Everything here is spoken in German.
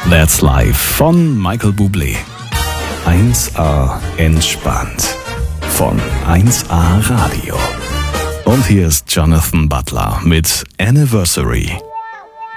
That's Life von Michael Bublé. 1A entspannt von 1A Radio. Und hier ist Jonathan Butler mit Anniversary.